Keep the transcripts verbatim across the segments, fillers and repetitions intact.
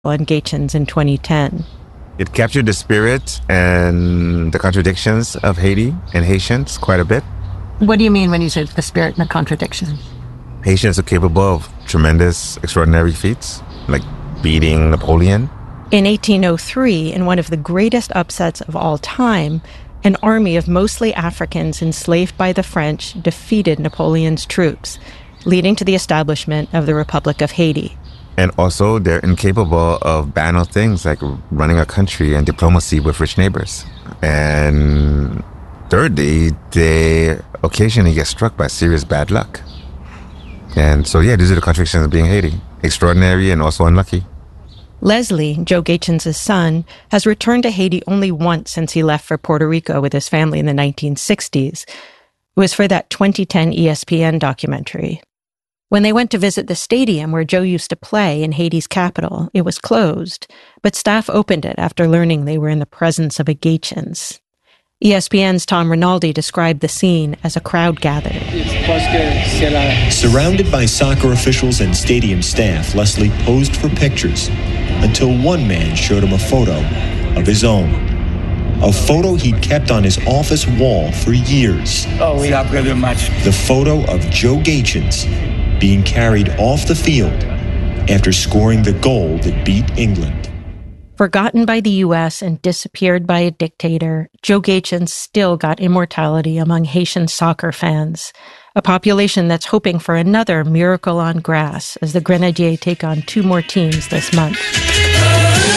on Gaychens in twenty ten. It captured the spirit and the contradictions of Haiti and Haitians quite a bit. What do you mean when you say the spirit and the contradictions? Haitians are capable of tremendous, extraordinary feats, like beating Napoleon. In eighteen oh three, in one of the greatest upsets of all time, an army of mostly Africans enslaved by the French defeated Napoleon's troops, leading to the establishment of the Republic of Haiti. And also, they're incapable of banal things like running a country and diplomacy with rich neighbors. And thirdly, they occasionally get struck by serious bad luck. And so, yeah, these are the contradictions of being Haiti. Extraordinary and also unlucky. Leslie, Joe Gaychens' son, has returned to Haiti only once since he left for Puerto Rico with his family in the nineteen sixties. It was for that twenty ten E S P N documentary. When they went to visit the stadium where Joe used to play in Haiti's capital, it was closed, but staff opened it after learning they were in the presence of a Gaychens. E S P N's Tom Rinaldi described the scene as a crowd gathered. Surrounded by soccer officials and stadium staff, Leslie posed for pictures until one man showed him a photo of his own. A photo he'd kept on his office wall for years. Oh, we have very much. The photo of Joe Gaychens being carried off the field after scoring the goal that beat England. Forgotten by the U S and disappeared by a dictator, Joe Gaychens still got immortality among Haitian soccer fans, a population that's hoping for another miracle on grass as the Grenadiers take on two more teams this month.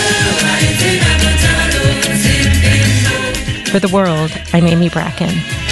For The World, I'm Amy Bracken.